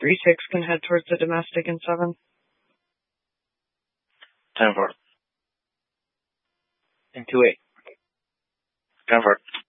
3-6 can head towards the domestic in 7. 10-4. And 2-8. 10-4.